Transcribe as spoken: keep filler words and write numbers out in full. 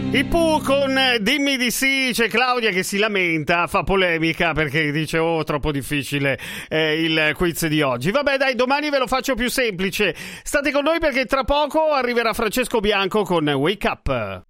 I Pooh con Dimmi di sì, c'è Claudia che si lamenta, fa polemica perché dice oh troppo difficile eh, il quiz di oggi. Vabbè dai, domani ve lo faccio più semplice. State con noi perché tra poco arriverà Francesco Bianco con Wake Up.